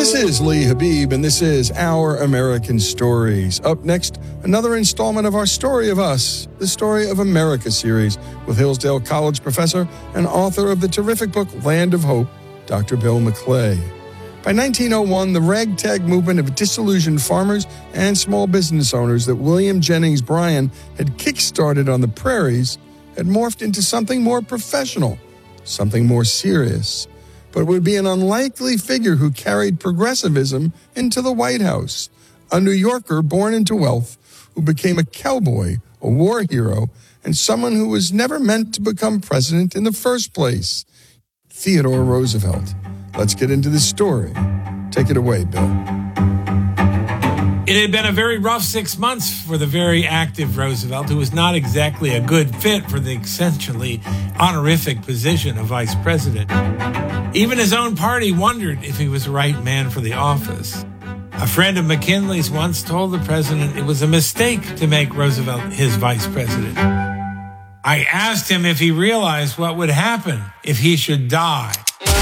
This is Lee Habib, and this is Our American Stories. Up next, another installment of our Story of Us, the Story of America series, with Hillsdale College professor and author of the terrific book Land of Hope, Dr. Bill McClay. By 1901, the ragtag movement of disillusioned farmers and small business owners that William Jennings Bryan had kick-started on the prairies had morphed into something more professional, something more serious. But it would be an unlikely figure who carried progressivism into the White House, a New Yorker born into wealth who became a cowboy, a war hero, and someone who was never meant to become president in the first place, Theodore Roosevelt. Let's get into this story. Take it away, Bill. It had been a very rough 6 months for the very active Roosevelt, who was not exactly a good fit for the essentially honorific position of vice president. Even his own party wondered if he was the right man for the office. A friend of McKinley's once told the president it was a mistake to make Roosevelt his vice president. I asked him if he realized what would happen if he should die.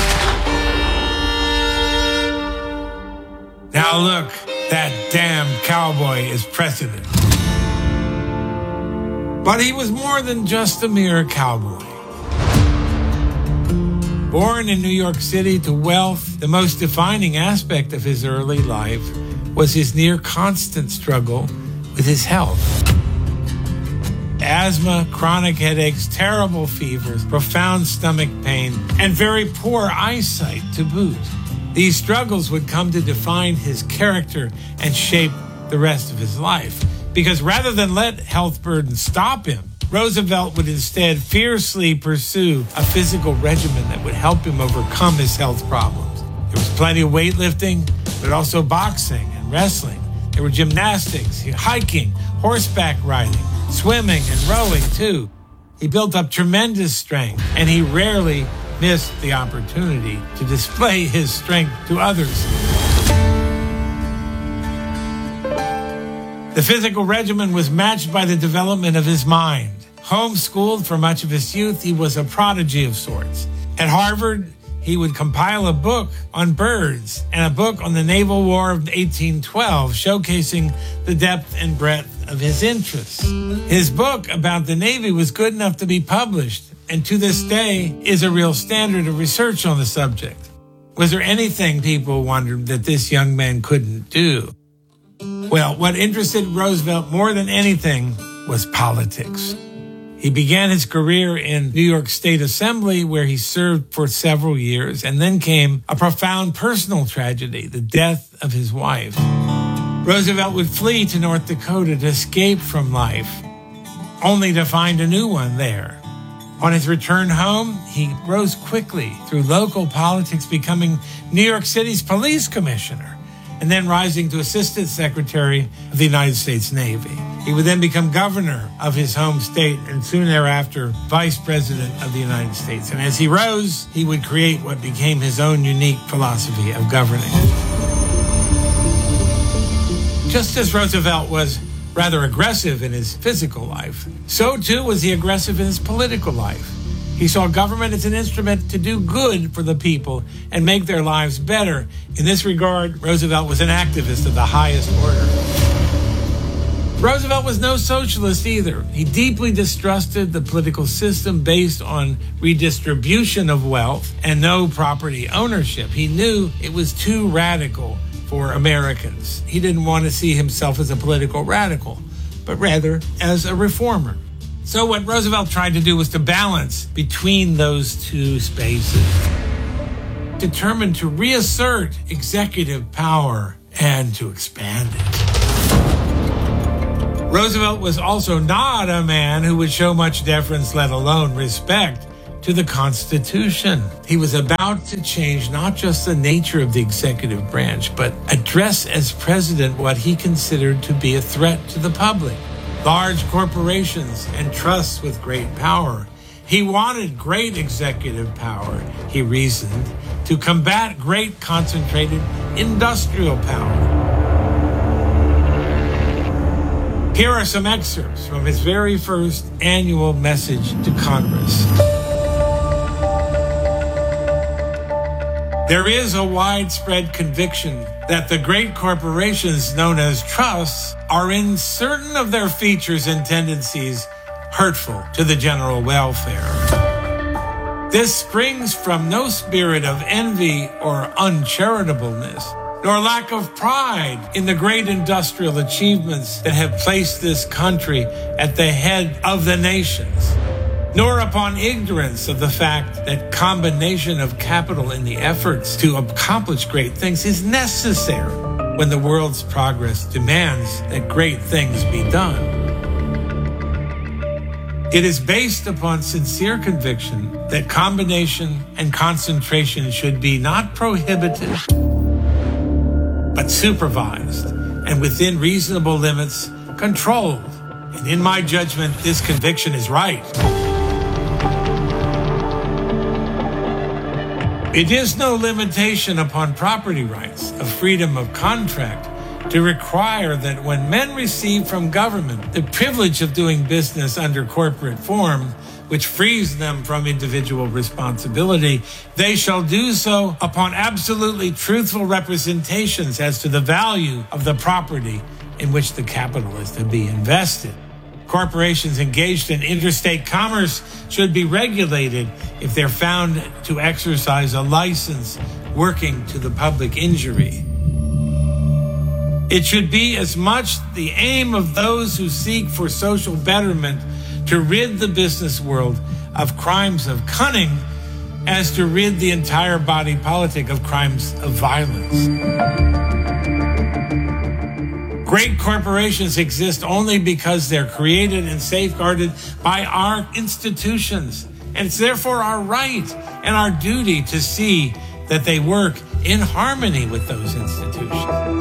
Now look, that damn cowboy is president. But he was more than just a mere cowboy. Born in New York City to wealth, the most defining aspect of his early life was his near-constant struggle with his health. Asthma, chronic headaches, terrible fevers, profound stomach pain, and very poor eyesight to boot. These struggles would come to define his character and shape the rest of his life. Because rather than let health burdens stop him, Roosevelt would instead fiercely pursue a physical regimen that would help him overcome his health problems. There was plenty of weightlifting, but also boxing and wrestling. There were gymnastics, hiking, horseback riding, swimming, and rowing, too. He built up tremendous strength, and he rarely missed the opportunity to display his strength to others. The physical regimen was matched by the development of his mind. Homeschooled for much of his youth, he was a prodigy of sorts. At Harvard, he would compile a book on birds and a book on the Naval War of 1812, showcasing the depth and breadth of his interests. His book about the Navy was good enough to be published, and to this day is a real standard of research on the subject. Was there anything, people wondered, that this young man couldn't do? Well, what interested Roosevelt more than anything was politics. He began his career in New York State Assembly, where he served for several years, and then came a profound personal tragedy, the death of his wife. Roosevelt would flee to North Dakota to escape from life, only to find a new one there. On his return home, he rose quickly through local politics, becoming New York City's police commissioner, and then rising to Assistant Secretary of the United States Navy. He would then become governor of his home state and soon thereafter Vice President of the United States. And as he rose, he would create what became his own unique philosophy of governing. Just as Roosevelt was rather aggressive in his physical life, so too was he aggressive in his political life. He saw government as an instrument to do good for the people and make their lives better. In this regard, Roosevelt was an activist of the highest order. Roosevelt was no socialist either. He deeply distrusted the political system based on redistribution of wealth and no property ownership. He knew it was too radical for Americans. He didn't want to see himself as a political radical, but rather as a reformer. So what Roosevelt tried to do was to balance between those two spaces, determined to reassert executive power and to expand it. Roosevelt was also not a man who would show much deference, let alone respect, to the Constitution. He was about to change not just the nature of the executive branch, but address as president what he considered to be a threat to the public. Large corporations and trusts with great power. He wanted great executive power, he reasoned, to combat great concentrated industrial power. Here are some excerpts from his very first annual message to Congress. There is a widespread conviction that the great corporations known as trusts are in certain of their features and tendencies hurtful to the general welfare. This springs from no spirit of envy or uncharitableness, nor lack of pride in the great industrial achievements that have placed this country at the head of the nations, nor upon ignorance of the fact that combination of capital in the efforts to accomplish great things is necessary when the world's progress demands that great things be done. It is based upon sincere conviction that combination and concentration should be not prohibited, but supervised and within reasonable limits controlled. And in my judgment, this conviction is right. It is no limitation upon property rights of freedom of contract to require that when men receive from government the privilege of doing business under corporate form, which frees them from individual responsibility, they shall do so upon absolutely truthful representations as to the value of the property in which the capital is to be invested. Corporations engaged in interstate commerce should be regulated if they're found to exercise a license working to the public injury. It should be as much the aim of those who seek for social betterment to rid the business world of crimes of cunning as to rid the entire body politic of crimes of violence. Great corporations exist only because they're created and safeguarded by our institutions. And it's therefore our right and our duty to see that they work in harmony with those institutions.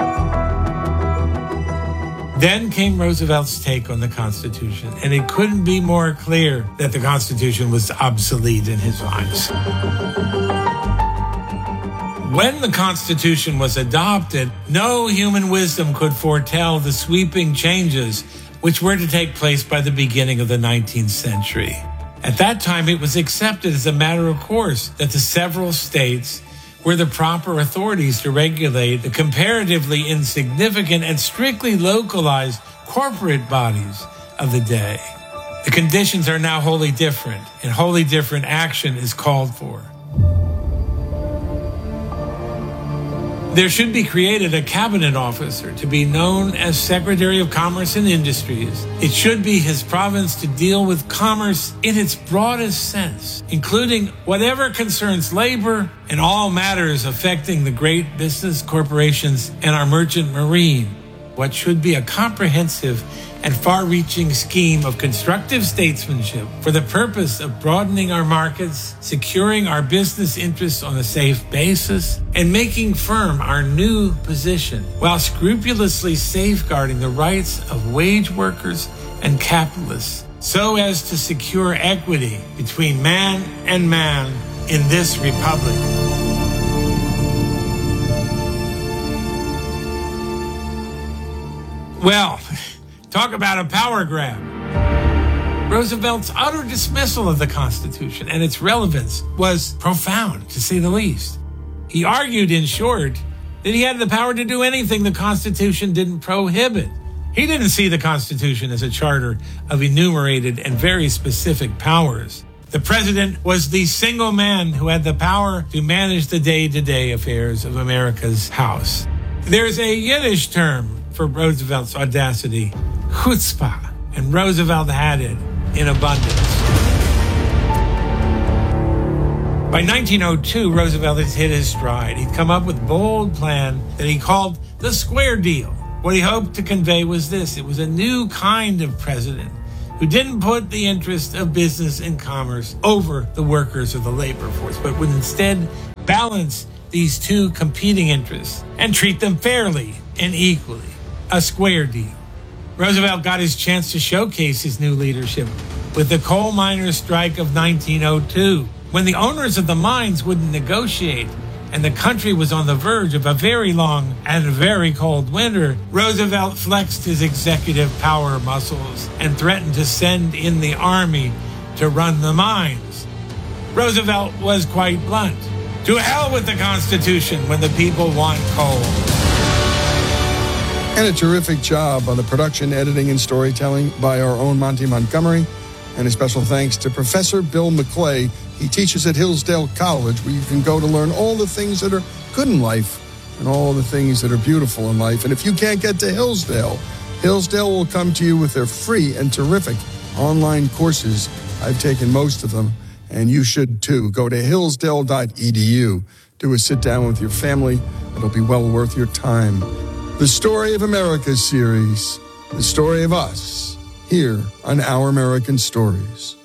Then came Roosevelt's take on the Constitution, and it couldn't be more clear that the Constitution was obsolete in his eyes. When the Constitution was adopted, no human wisdom could foretell the sweeping changes which were to take place by the beginning of the 19th century. At that time, it was accepted as a matter of course that the several states were the proper authorities to regulate the comparatively insignificant and strictly localized corporate bodies of the day. The conditions are now wholly different, and wholly different action is called for. There should be created a cabinet officer to be known as Secretary of Commerce and Industries. It should be his province to deal with commerce in its broadest sense, including whatever concerns labor and all matters affecting the great business corporations and our merchant marine. What should be a comprehensive and far-reaching scheme of constructive statesmanship for the purpose of broadening our markets, securing our business interests on a safe basis, and making firm our new position while scrupulously safeguarding the rights of wage workers and capitalists so as to secure equity between man and man in this republic. Well, talk about a power grab. Roosevelt's utter dismissal of the Constitution and its relevance was profound, to say the least. He argued, in short, that he had the power to do anything the Constitution didn't prohibit. He didn't see the Constitution as a charter of enumerated and very specific powers. The president was the single man who had the power to manage the day-to-day affairs of America's house. There's a Yiddish term for Roosevelt's audacity, chutzpah, and Roosevelt had it in abundance. By 1902, Roosevelt had hit his stride. He'd come up with a bold plan that he called the Square Deal. What he hoped to convey was this: it was a new kind of president who didn't put the interest of business and commerce over the workers of the labor force, but would instead balance these two competing interests and treat them fairly and equally. A square deal. Roosevelt got his chance to showcase his new leadership with the coal miners' strike of 1902. When the owners of the mines wouldn't negotiate and the country was on the verge of a very long and very cold winter, Roosevelt flexed his executive power muscles and threatened to send in the army to run the mines. Roosevelt was quite blunt. To hell with the Constitution when the people want coal. And a terrific job on the production, editing, and storytelling by our own Monty Montgomery. And a special thanks to Professor Bill McClay. He teaches at Hillsdale College, where you can go to learn all the things that are good in life and all the things that are beautiful in life. And if you can't get to Hillsdale, Hillsdale will come to you with their free and terrific online courses. I've taken most of them, and you should too. Go to hillsdale.edu. Do a sit down with your family. It'll be well worth your time. The Story of America series, the story of us, here on Our American Stories.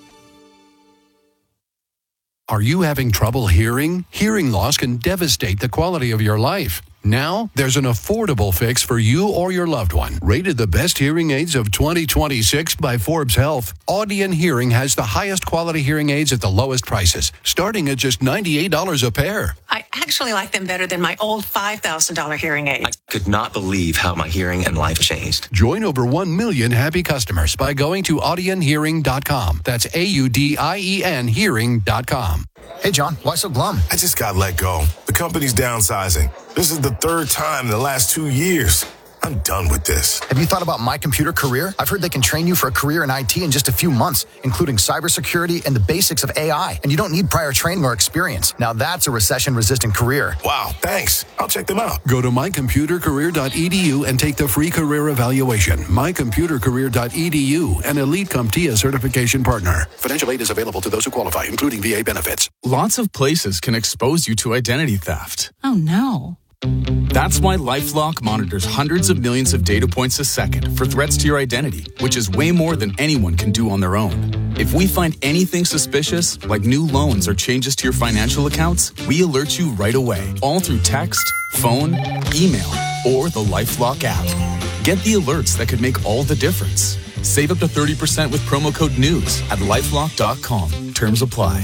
Are you having trouble hearing? Hearing loss can devastate the quality of your life. Now, there's an affordable fix for you or your loved one. Rated the best hearing aids of 2026 by Forbes Health, Audion Hearing has the highest quality hearing aids at the lowest prices, starting at just $98 a pair. I actually like them better than my old $5,000 hearing aid. I could not believe how my hearing and life changed. Join over 1 million happy customers by going to audionhearing.com. That's AUDIEN hearing.com. Hey, John, why so glum? I just got let go. The company's downsizing. This is the third time in the last 2 years. I'm done with this. Have you thought about My Computer Career? I've heard they can train you for a career in IT in just a few months, including cybersecurity and the basics of AI. And you don't need prior training or experience. Now that's a recession-resistant career. Wow, thanks. I'll check them out. Go to mycomputercareer.edu and take the free career evaluation. Mycomputercareer.edu, an Elite CompTIA certification partner. Financial aid is available to those who qualify, including VA benefits. Lots of places can expose you to identity theft. Oh, no. That's why LifeLock monitors hundreds of millions of data points a second for threats to your identity, which is way more than anyone can do on their own. If we find anything suspicious, like new loans or changes to your financial accounts, we alert you right away, all through text, phone, email, or the LifeLock app. Get the alerts that could make all the difference. Save up to 30% with promo code NEWS at LifeLock.com. Terms apply.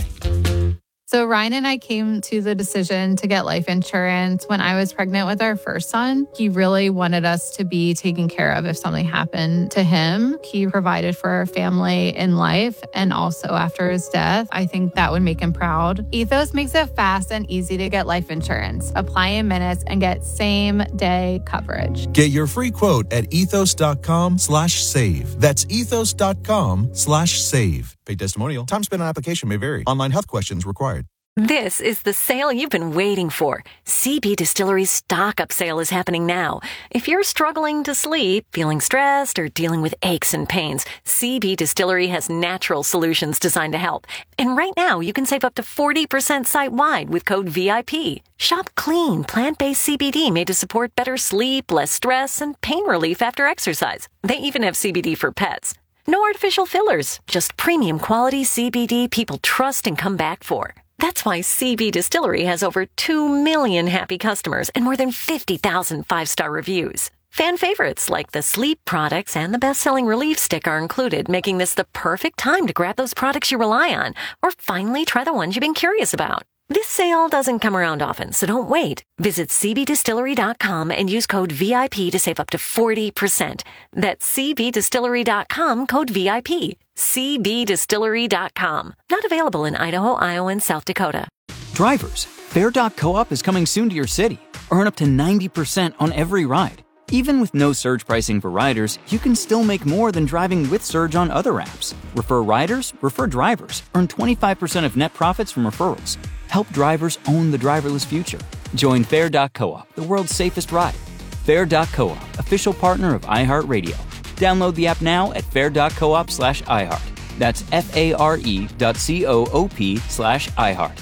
So Ryan and I came to the decision to get life insurance when I was pregnant with our first son. He really wanted us to be taken care of if something happened to him. He provided for our family in life and also after his death. I think that would make him proud. Ethos makes it fast and easy to get life insurance. Apply in minutes and get same-day coverage. Get your free quote at ethos.com/save. That's ethos.com/save. Paid testimonial. Time spent on application may vary. Online health questions required. This is the sale you've been waiting for. CB Distillery's Stock Up sale is happening now. If you're struggling to sleep, feeling stressed, or dealing with aches and pains, CB Distillery has natural solutions designed to help. And right now, you can save up to 40% site-wide with code VIP. Shop clean, plant-based CBD made to support better sleep, less stress, and pain relief after exercise. They even have CBD for pets. No artificial fillers, just premium quality CBD people trust and come back for. That's why CB Distillery has over 2 million happy customers and more than 50,000 5-star reviews. Fan favorites like the sleep products and the best-selling relief stick are included, making this the perfect time to grab those products you rely on or finally try the ones you've been curious about. This sale doesn't come around often, so don't wait. Visit cbdistillery.com and use code VIP to save up to 40%. That's cbdistillery.com, code VIP. cbdistillery.com. Not available in Idaho, Iowa, and South Dakota. Drivers, Fare.coop is coming soon to your city. Earn up to 90% on every ride. Even with no surge pricing for riders, you can still make more than driving with Surge on other apps. Refer riders, refer drivers. Earn 25% of net profits from referrals. Help drivers own the driverless future. Join Fare.coop, the world's safest ride. Fare.coop, official partner of iHeartRadio. Download the app now at fare.coop/iHeart. That's FARE.coop/iHeart.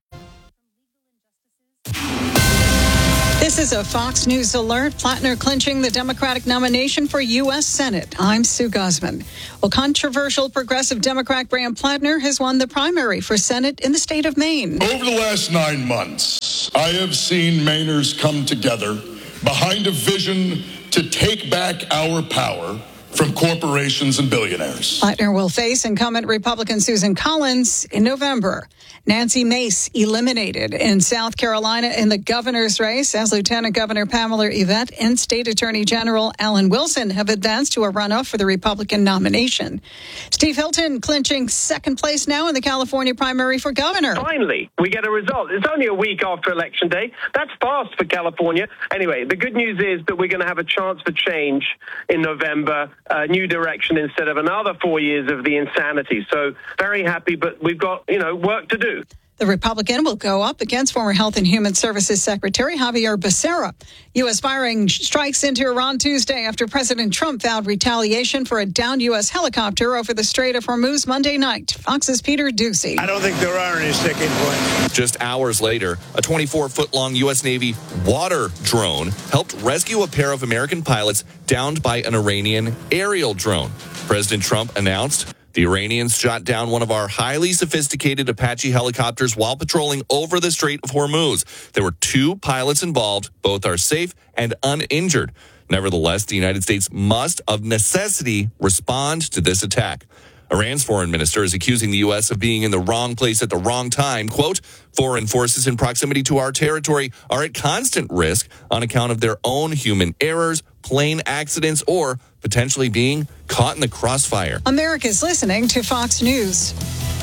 This is a Fox News alert. Plattner clinching the Democratic nomination for U.S. Senate. I'm Sue Guzman. Well, controversial progressive Democrat Graham Plattner has won the primary for Senate in the state of Maine. Over the last 9 months, I have seen Mainers come together behind a vision to take back our power from corporations and billionaires. Plattner will face incumbent Republican Susan Collins in November. Nancy Mace eliminated in South Carolina in the governor's race, as Lieutenant Governor Pamela Yvette and State Attorney General Alan Wilson have advanced to a runoff for the Republican nomination. Steve Hilton clinching second place now in the California primary for governor. Finally, we get a result. It's only a week after Election Day. That's fast for California. Anyway, the good news is that we're going to have a chance for change in November, a new direction instead of another 4 years of the insanity. So very happy, but we've got, work to do. The Republican will go up against former Health and Human Services Secretary Javier Becerra. U.S. firing strikes into Iran Tuesday after President Trump vowed retaliation for a downed U.S. helicopter over the Strait of Hormuz Monday night. Fox's Peter Ducey. I don't think there are any sticking points. Just hours later, a 24-foot-long U.S. Navy water drone helped rescue a pair of American pilots downed by an Iranian aerial drone. President Trump announced the Iranians shot down one of our highly sophisticated Apache helicopters while patrolling over the Strait of Hormuz. There were 2 pilots involved. Both are safe and uninjured. Nevertheless, the United States must, of necessity, respond to this attack. Iran's foreign minister is accusing the U.S. of being in the wrong place at the wrong time. Quote, foreign forces in proximity to our territory are at constant risk on account of their own human errors, plane accidents, or potentially being caught in the crossfire. America's listening to Fox News.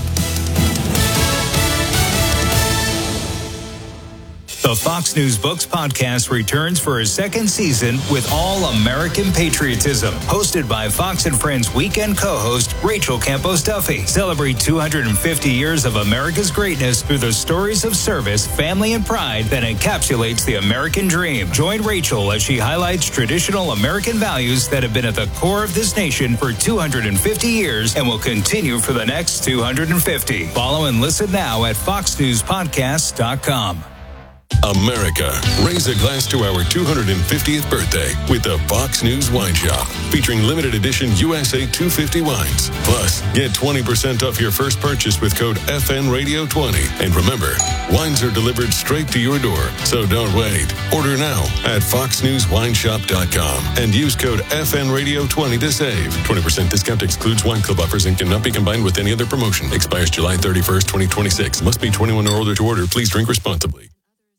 The Fox News Books podcast returns for a second season with All American Patriotism, hosted by Fox and Friends weekend co-host Rachel Campos Duffy. Celebrate 250 years of America's greatness through the stories of service, family, and pride that encapsulates the American dream. Join Rachel as she highlights traditional American values that have been at the core of this nation for 250 years and will continue for the next 250. Follow and listen now at foxnewspodcast.com. America, raise a glass to our 250th birthday with the Fox News Wine Shop, featuring limited edition USA 250 wines. Plus, get 20% off your first purchase with code FNRadio20. And remember, wines are delivered straight to your door, so don't wait. Order now at foxnewswineshop.com and use code FNRadio20 to save. 20% discount excludes wine club offers and cannot be combined with any other promotion. Expires July 31st, 2026. Must be 21 or older to order. Please drink responsibly.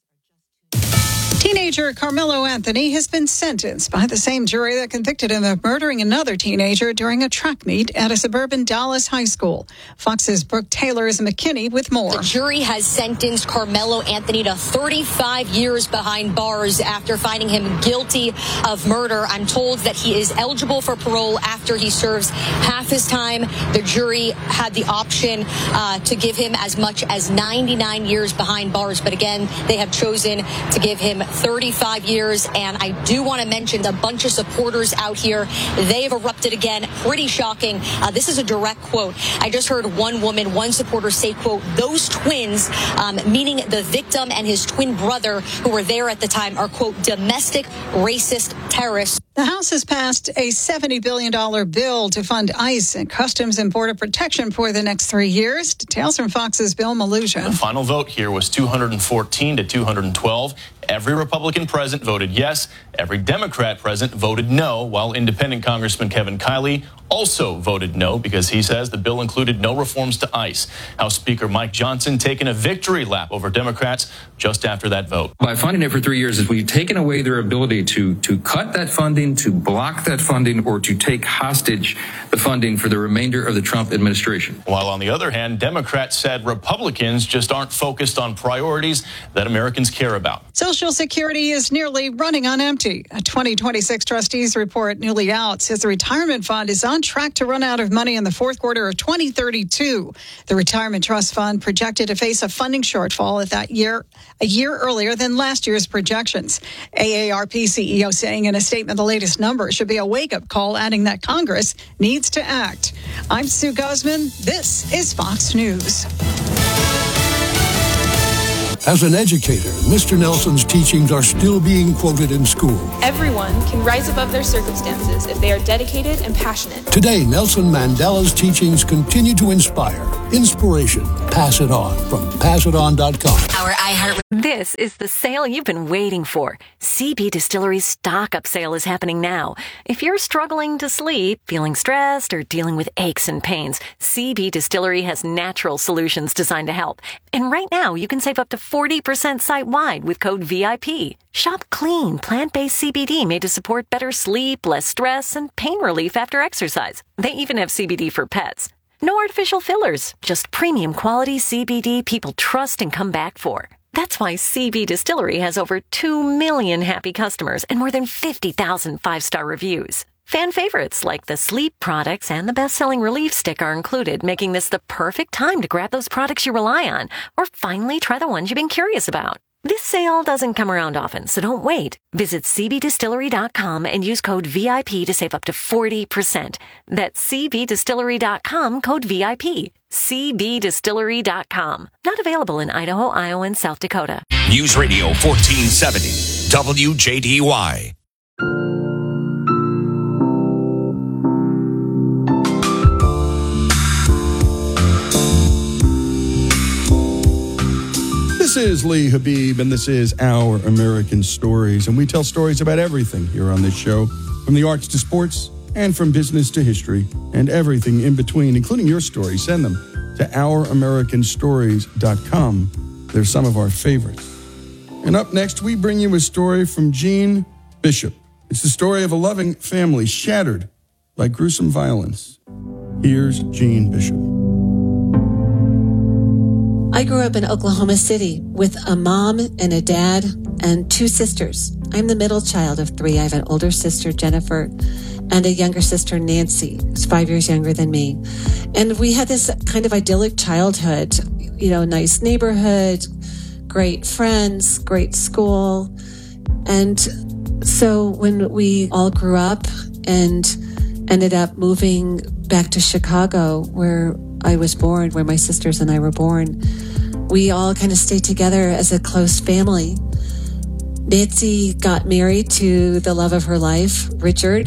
Teenager Carmelo Anthony has been sentenced by the same jury that convicted him of murdering another teenager during a track meet at a suburban Dallas high school. Fox's Brooke Taylor is McKinney with more. The jury has sentenced Carmelo Anthony to 35 years behind bars after finding him guilty of murder. I'm told that he is eligible for parole after he serves half his time. The jury had the option to give him as much as 99 years behind bars. But again, they have chosen to give him 35 years. And I do want to mention a bunch of supporters out here. They have erupted again. Pretty shocking. This is a direct quote. I just heard one supporter say, quote, those twins, meaning the victim and his twin brother who were there at the time, are, quote, domestic racist terrorists. The House has passed a $70 billion bill to fund ICE and Customs and Border Protection for the next 3 years. Details from Fox's Bill Malusia. The final vote here was 214 to 212. Every Republican present voted yes. Every Democrat present voted no, while independent Congressman Kevin Kiley also voted no because he says the bill included no reforms to ICE. House Speaker Mike Johnson taking a victory lap over Democrats just after that vote. By funding it for 3 years, we've taken away their ability to cut that funding, to block that funding, or to take hostage the funding for the remainder of the Trump administration. While on the other hand, Democrats said Republicans just aren't focused on priorities that Americans care about. Social Security is nearly running on empty. A 2026 trustees report newly out says the retirement fund is on track to run out of money in the fourth quarter of 2032. The retirement trust fund projected to face a funding shortfall a year earlier than last year's projections. AARP CEO saying in a statement the latest number should be a wake-up call, adding that Congress needs to act. I'm Sue Guzman. This is Fox News. As an educator, Mr. Nelson's teachings are still being quoted in school. Everyone can rise above their circumstances if they are dedicated and passionate. Today, Nelson Mandela's teachings continue to inspire. Inspiration. Pass it on from passiton.com. This is the sale you've been waiting for. CB Distillery's stock-up sale is happening now. If you're struggling to sleep, feeling stressed, or dealing with aches and pains, CB Distillery has natural solutions designed to help. And right now, you can save up to 40% site-wide with code VIP. Shop clean, plant-based CBD made to support better sleep, less stress, and pain relief after exercise. They even have CBD for pets. No artificial fillers, just premium quality CBD people trust and come back for. That's why CB Distillery has over 2 million happy customers and more than 50,000 five-star reviews. Fan favorites like the sleep products and the best-selling Relief Stick are included, making this the perfect time to grab those products you rely on or finally try the ones you've been curious about. This sale doesn't come around often, so don't wait. Visit cbdistillery.com and use code VIP to save up to 40%. That's cbdistillery.com, code VIP. cbdistillery.com. Not available in Idaho, Iowa, and South Dakota. News Radio 1470, WJDY. This is Lee Habib, and this is Our American Stories. And we tell stories about everything here on this show, from the arts to sports, and from business to history, and everything in between, including your stories. Send them to ouramericanstories.com. They're some of our favorites. And up next, we bring you a story from Jean Bishop. It's the story of a loving family shattered by gruesome violence. Here's Jean Bishop. I grew up in Oklahoma City with a mom and a dad and 2 sisters. I'm the middle child of 3. I have an older sister, Jennifer, and a younger sister, Nancy, who's 5 years younger than me. And we had this kind of idyllic childhood, nice neighborhood, great friends, great school. And so when we all grew up and ended up moving back to Chicago, where I was born, where my sisters and I were born, we all kind of stayed together as a close family. Nancy got married to the love of her life, Richard,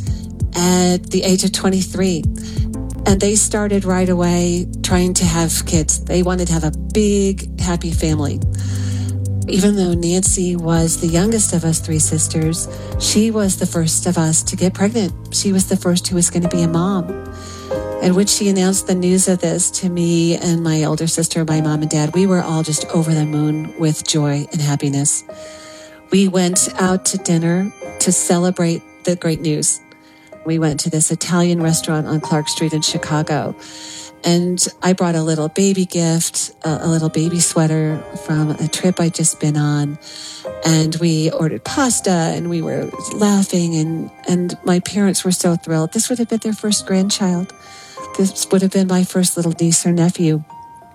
at the age of 23. And they started right away trying to have kids. They wanted to have a big, happy family. Even though Nancy was the youngest of us 3 sisters, she was the first of us to get pregnant. She was the first who was going to be a mom. And when she announced the news of this to me and my older sister, my mom and dad, we were all just over the moon with joy and happiness. We went out to dinner to celebrate the great news. We went to this Italian restaurant on Clark Street in Chicago. And I brought a little baby gift, a little baby sweater from a trip I'd just been on. And we ordered pasta and we were laughing and my parents were so thrilled. This would have been their first grandchild. This would have been my first little niece or nephew.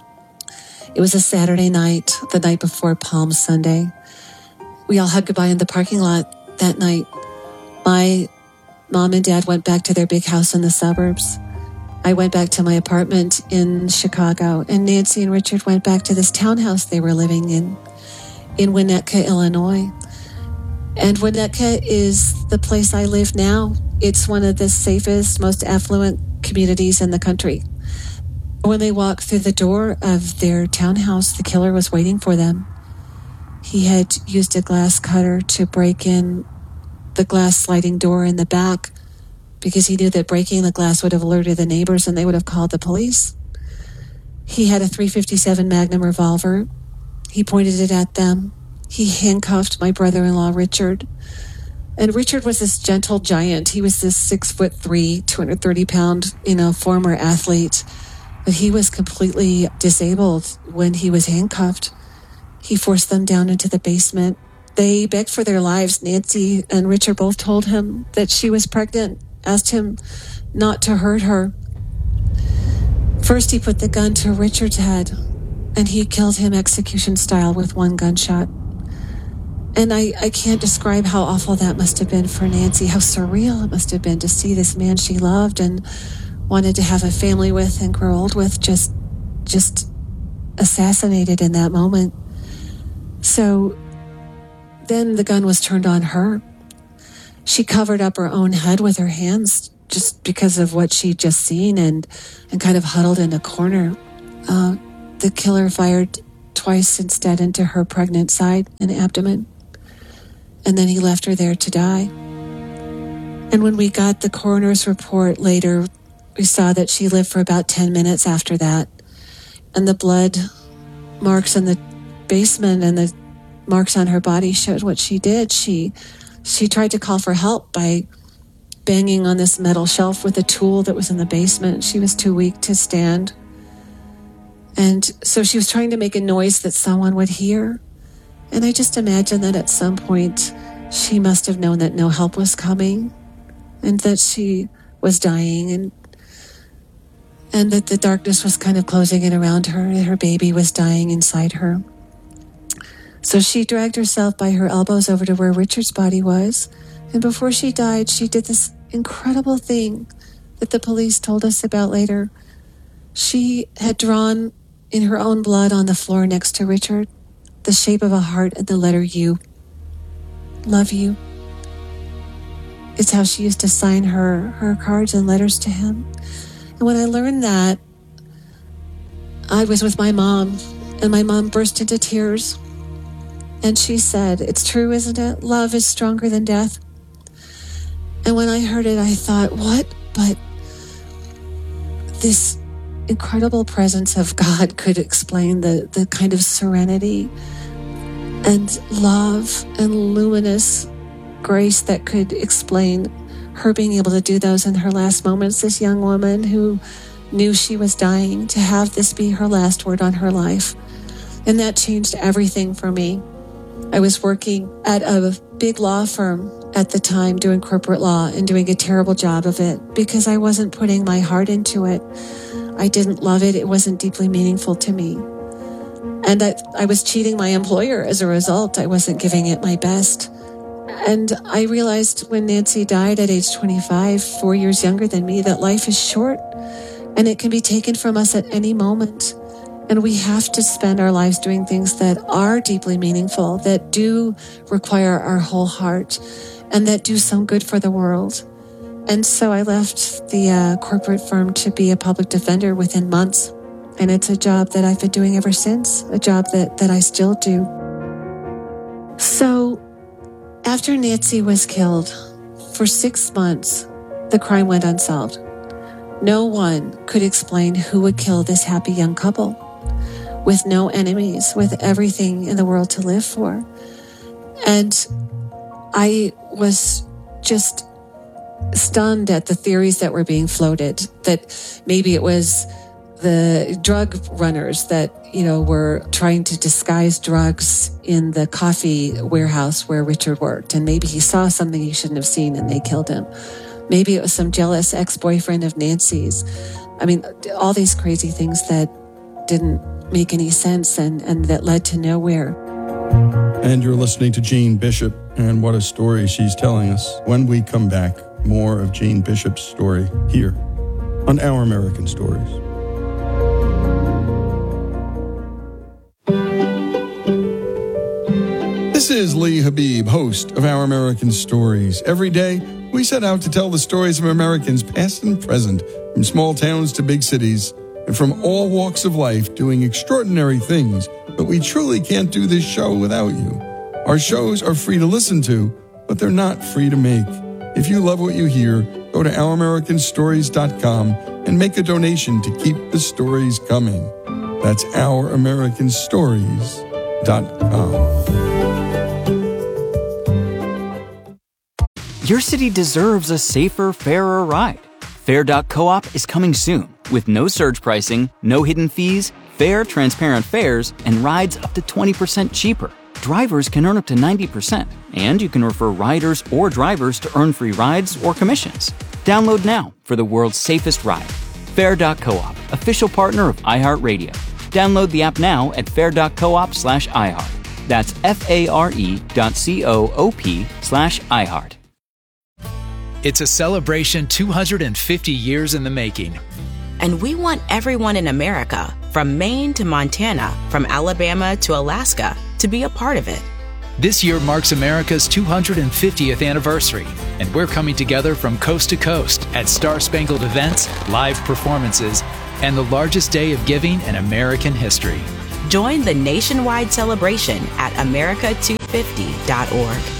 It was a Saturday night, the night before Palm Sunday. We all hugged goodbye in the parking lot that night. My mom and dad went back to their big house in the suburbs. I went back to my apartment in Chicago, and Nancy and Richard went back to this townhouse they were living in Winnetka, Illinois. And Winnetka is the place I live now. It's one of the safest, most affluent communities in the country. When they walked through the door of their townhouse, the killer was waiting for them. He had used a glass cutter to break in the glass sliding door in the back because he knew that breaking the glass would have alerted the neighbors and they would have called the police. He had a .357 Magnum revolver. He pointed it at them. He handcuffed my brother-in-law, Richard. And Richard was this gentle giant. He was this 6'3", 230-pound, former athlete. But he was completely disabled when he was handcuffed. He forced them down into the basement. They begged for their lives. Nancy and Richard both told him that she was pregnant, asked him not to hurt her. First, he put the gun to Richard's head, and he killed him execution style with one gunshot. And I can't describe how awful that must have been for Nancy, how surreal it must have been to see this man she loved and wanted to have a family with and grow old with just assassinated in that moment. So then the gun was turned on her. She covered up her own head with her hands just because of what she'd just seen and kind of huddled in a corner. The killer fired twice instead into her pregnant side and abdomen. And then he left her there to die. And when we got the coroner's report later, we saw that she lived for about 10 minutes after that. And the blood marks in the basement and the marks on her body showed what she did. She tried to call for help by banging on this metal shelf with a tool that was in the basement. She was too weak to stand. And so she was trying to make a noise that someone would hear. And I just imagine that at some point she must have known that no help was coming and that she was dying and that the darkness was kind of closing in around her and her baby was dying inside her. So she dragged herself by her elbows over to where Richard's body was. And before she died, she did this incredible thing that the police told us about later. She had drawn in her own blood on the floor next to Richard the shape of a heart and the letter U. Love you. It's how she used to sign her cards and letters to him. And when I learned that, I was with my mom, and my mom burst into tears. And she said, "It's true, isn't it? Love is stronger than death." And when I heard it, I thought, what? But this incredible presence of God could explain the kind of serenity and love and luminous grace that could explain her being able to do those in her last moments. This young woman who knew she was dying, to have this be her last word on her life. And that changed everything for me. I was working at a big law firm at the time doing corporate law and doing a terrible job of it because I wasn't putting my heart into it. I didn't love it. It wasn't deeply meaningful to me. And I was cheating my employer as a result. I wasn't giving it my best. And I realized when Nancy died at age 25, 4 years younger than me, that life is short and it can be taken from us at any moment. And we have to spend our lives doing things that are deeply meaningful, that do require our whole heart, and that do some good for the world. And so I left the corporate firm to be a public defender within months. And it's a job that I've been doing ever since, a job that I still do. So after Nancy was killed, for 6 months, the crime went unsolved. No one could explain who would kill this happy young couple with no enemies, with everything in the world to live for. And I was just stunned at the theories that were being floated, that maybe it was the drug runners that, were trying to disguise drugs in the coffee warehouse where Richard worked. And maybe he saw something he shouldn't have seen and they killed him. Maybe it was some jealous ex-boyfriend of Nancy's. I mean, all these crazy things that didn't make any sense and that led to nowhere. And you're listening to Jean Bishop, and what a story she's telling us. When we come back, more of Jean Bishop's story here on Our American Stories. This is Lee Habib, host of Our American Stories. Every day, we set out to tell the stories of Americans past and present, from small towns to big cities, and from all walks of life doing extraordinary things. But we truly can't do this show without you. Our shows are free to listen to, but they're not free to make. If you love what you hear, go to ouramericanstories.com and make a donation to keep the stories coming. That's ouramericanstories.com. Your city deserves a safer, fairer ride. Fare.coop is coming soon with no surge pricing, no hidden fees, fair, transparent fares, and rides up to 20% cheaper. Drivers can earn up to 90%, and you can refer riders or drivers to earn free rides or commissions. Download now for the world's safest ride. Fare.coop, official partner of iHeartRadio. Download the app now at fare.coop/iHeart. That's fare.coop/iHeart. It's a celebration 250 years in the making. And we want everyone in America, from Maine to Montana, from Alabama to Alaska, to be a part of it. This year marks America's 250th anniversary, and we're coming together from coast to coast at Star Spangled events, live performances, and the largest day of giving in American history. Join the nationwide celebration at America250.org.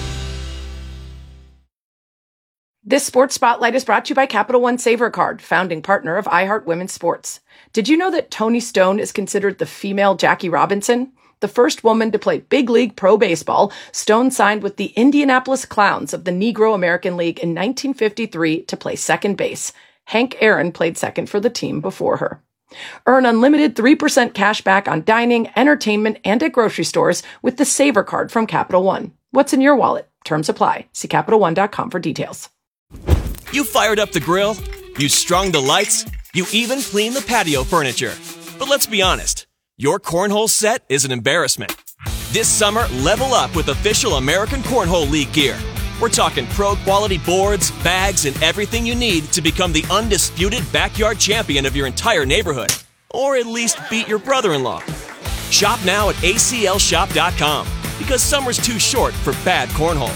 This Sports Spotlight is brought to you by Capital One Savor Card, founding partner of iHeart Women's Sports. Did you know that Toni Stone is considered the female Jackie Robinson? The first woman to play big league pro baseball, Stone signed with the Indianapolis Clowns of the Negro American League in 1953 to play second base. Hank Aaron played second for the team before her. Earn unlimited 3% cash back on dining, entertainment, and at grocery stores with the Savor Card from Capital One. What's in your wallet? Terms apply. See CapitalOne.com for details. You fired up the grill, you strung the lights, you even cleaned the patio furniture. But let's be honest, your cornhole set is an embarrassment. This summer, level up with official American Cornhole League gear. We're talking pro-quality boards, bags, and everything you need to become the undisputed backyard champion of your entire neighborhood. Or at least beat your brother-in-law. Shop now at aclshop.com, because summer's too short for bad cornhole.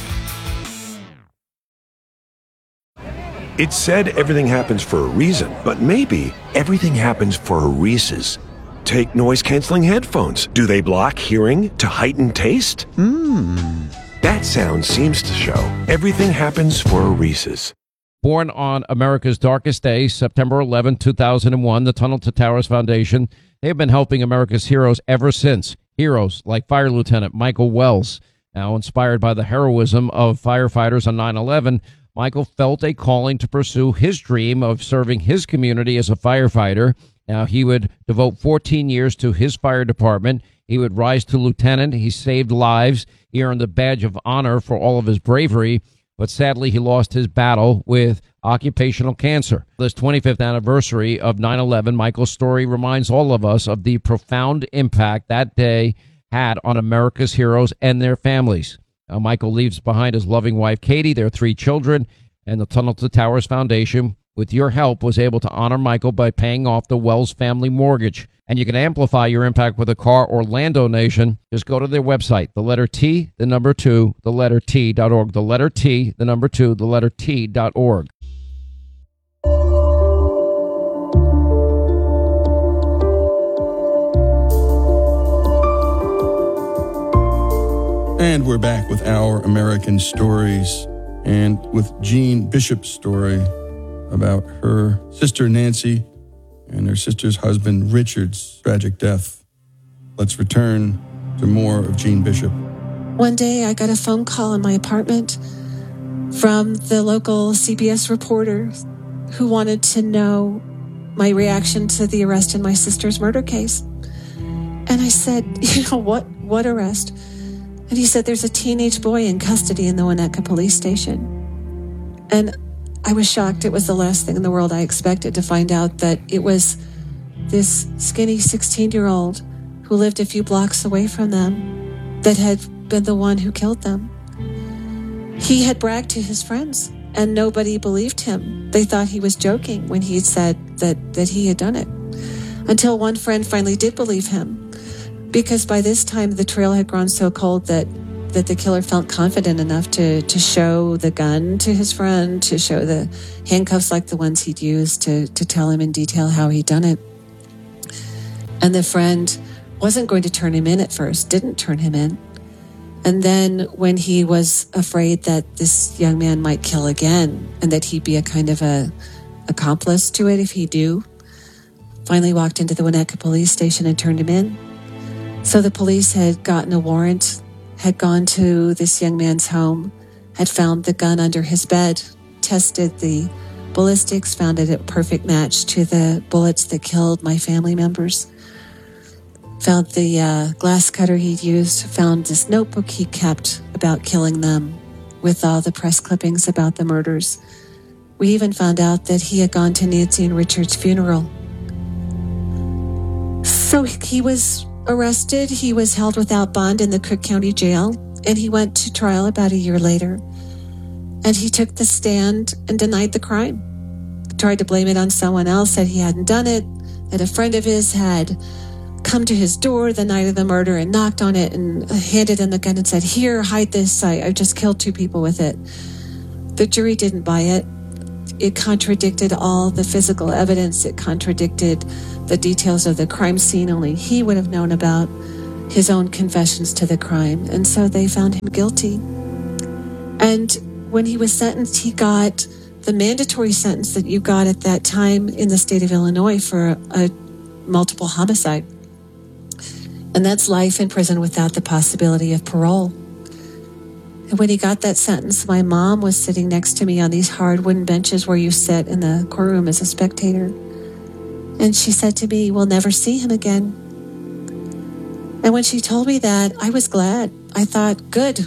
It's said everything happens for a reason, but maybe everything happens for a Reese's. Take noise-canceling headphones. Do they block hearing to heighten taste? That sound seems to show everything happens for a Reese's. Born on America's darkest day, September 11, 2001, the Tunnel to Towers Foundation, they have been helping America's heroes ever since. Heroes like Fire Lieutenant Michael Wells. Now inspired by the heroism of firefighters on 9/11, Michael felt a calling to pursue his dream of serving his community as a firefighter. Now, he would devote 14 years to his fire department. He would rise to lieutenant. He saved lives. He earned the badge of honor for all of his bravery. But sadly, he lost his battle with occupational cancer. This 25th anniversary of 9/11, Michael's story reminds all of us of the profound impact that day had on America's heroes and their families. Michael leaves behind his loving wife, Katie, their 3 children, and the Tunnel to Towers Foundation, with your help, was able to honor Michael by paying off the Wells family mortgage. And you can amplify your impact with a car or land donation. Just go to their website, the letter T, the number 2, the letter T.org, the letter T, the number 2, the letter T.org. And we're back with Our American Stories, and with Jean Bishop's story about her sister Nancy and her sister's husband Richard's tragic death. Let's return to more of Jean Bishop. One day I got a phone call in my apartment from the local CBS reporter who wanted to know my reaction to the arrest in my sister's murder case. And I said, what arrest? And he said, there's a teenage boy in custody in the Winnetka police station. And I was shocked. It was the last thing in the world I expected to find out that it was this skinny 16-year-old who lived a few blocks away from them that had been the one who killed them. He had bragged to his friends, and nobody believed him. They thought he was joking when he said that he had done it. Until one friend finally did believe him, because by this time the trail had grown so cold that the killer felt confident enough to show the gun to his friend, to show the handcuffs like the ones he'd used, to tell him in detail how he'd done it. And the friend wasn't going to turn him in at first, didn't turn him in. And then when he was afraid that this young man might kill again and that he'd be a kind of a accomplice to it if he do, finally walked into the Winnetka police station and turned him in. So the police had gotten a warrant, had gone to this young man's home, had found the gun under his bed, tested the ballistics, found it a perfect match to the bullets that killed my family members, found the glass cutter he'd used, found this notebook he kept about killing them with all the press clippings about the murders. We even found out that he had gone to Nancy and Richard's funeral. So he was arrested. He was held without bond in the Cook County Jail, and he went to trial about a year later. And he took the stand and denied the crime. Tried to blame it on someone else, said he hadn't done it, that a friend of his had come to his door the night of the murder and knocked on it and handed him the gun and said, "Here, hide this. I just killed 2 people with it." The jury didn't buy it. It contradicted all the physical evidence. It contradicted the details of the crime scene only he would have known about, his own confessions to the crime. And so they found him guilty. And when he was sentenced, he got the mandatory sentence that you got at that time in the state of Illinois for a multiple homicide. And that's life in prison without the possibility of parole. And when he got that sentence, my mom was sitting next to me on these hard wooden benches where you sit in the courtroom as a spectator. And she said to me, "We'll never see him again." And when she told me that, I was glad. I thought, good,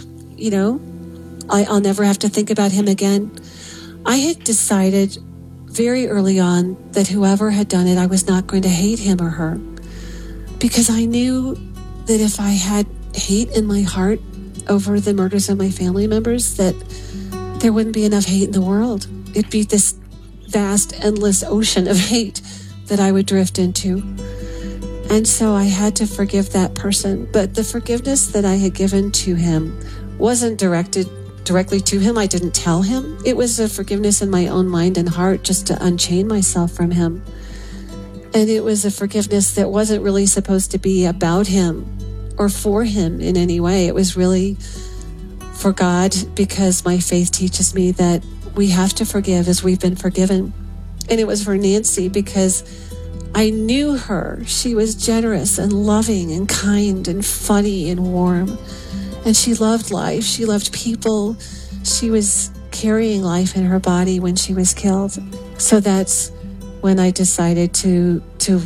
I'll never have to think about him again. I had decided very early on that whoever had done it, I was not going to hate him or her. Because I knew that if I had hate in my heart over the murders of my family members, that there wouldn't be enough hate in the world. It'd be this vast, endless ocean of hate that I would drift into. And so I had to forgive that person. But the forgiveness that I had given to him wasn't directed directly to him. I didn't tell him. It was a forgiveness in my own mind and heart just to unchain myself from him. And it was a forgiveness that wasn't really supposed to be about him or for him in any way. It was really for God, because my faith teaches me that we have to forgive as we've been forgiven. And it was for Nancy because I knew her. She was generous and loving and kind and funny and warm. And she loved life. She loved people. She was carrying life in her body when she was killed. So that's when I decided to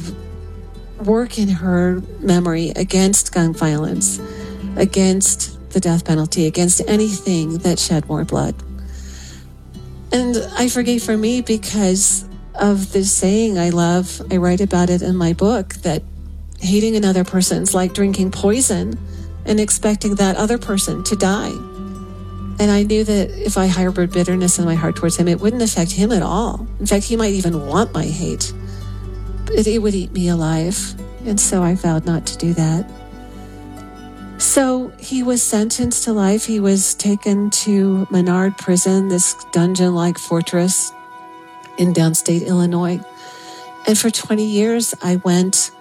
work in her memory against gun violence, against the death penalty, against anything that shed more blood. And I forgave for me because of this saying I love. I write about it in my book, that hating another person is like drinking poison and expecting that other person to die. And I knew that if I harbored bitterness in my heart towards him, it wouldn't affect him at all. In fact, he might even want my hate. It would eat me alive. And so I vowed not to do that. So he was sentenced to life. He was taken to Menard Prison, this dungeon-like fortress in downstate Illinois. And for 20 years, I went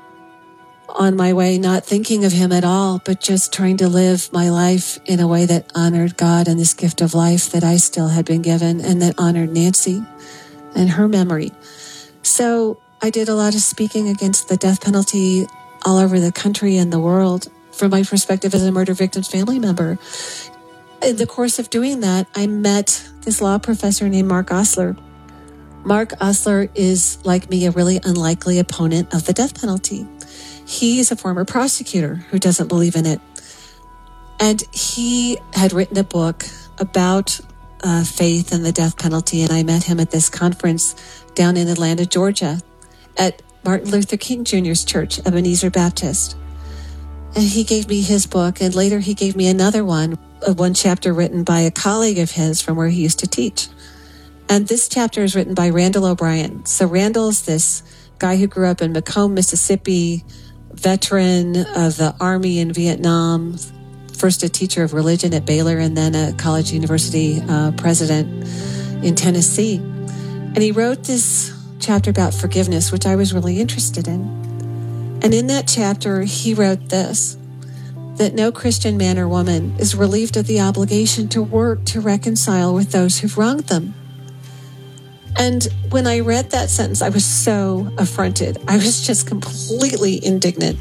on my way, not thinking of him at all, but just trying to live my life in a way that honored God and this gift of life that I still had been given, and that honored Nancy and her memory. So I did a lot of speaking against the death penalty all over the country and the world from my perspective as a murder victim's family member. In the course of doing that, I met this law professor named Mark Osler. Mark Osler is, like me, a really unlikely opponent of the death penalty. He is a former prosecutor who doesn't believe in it. And he had written a book about faith and the death penalty, and I met him at this conference down in Atlanta, Georgia, at Martin Luther King Jr.'s church, Ebenezer Baptist. And he gave me his book, and later he gave me another one chapter written by a colleague of his from where he used to teach. And this chapter is written by Randall O'Brien. So Randall's this guy who grew up in Macomb, Mississippi, veteran of the Army in Vietnam, first a teacher of religion at Baylor and then a college university president in Tennessee. And he wrote this chapter about forgiveness, which I was really interested in. And in that chapter, he wrote this, that no Christian man or woman is relieved of the obligation to work to reconcile with those who've wronged them. And when I read that sentence, I was so affronted. I was just completely indignant.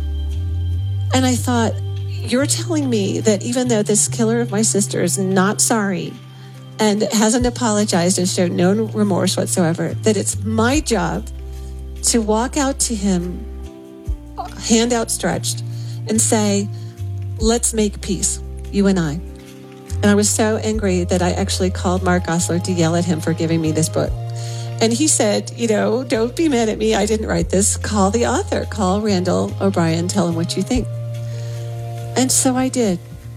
And I thought, you're telling me that even though this killer of my sister is not sorry and hasn't apologized and showed no remorse whatsoever, that it's my job to walk out to him, hand outstretched, and say, let's make peace, you and I. And I was so angry that I actually called Mark Osler to yell at him for giving me this book. And he said, don't be mad at me. I didn't write this. Call the author. Call Randall O'Brien. Tell him what you think. And so I did.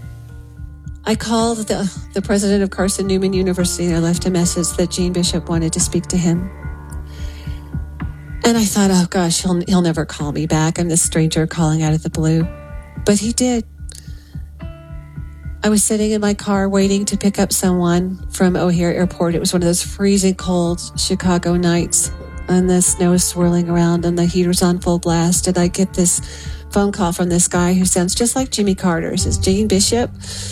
I called the president of Carson Newman University, and I left a message that Gene Bishop wanted to speak to him. And I thought, oh gosh, he'll never call me back. I'm this stranger calling out of the blue. But he did. I was sitting in my car waiting to pick up someone from O'Hare Airport. It was one of those freezing cold Chicago nights, and the snow is swirling around and the heater's on full blast. And I get this phone call from this guy who sounds just like Jimmy Carter. It says, Jane Bishop,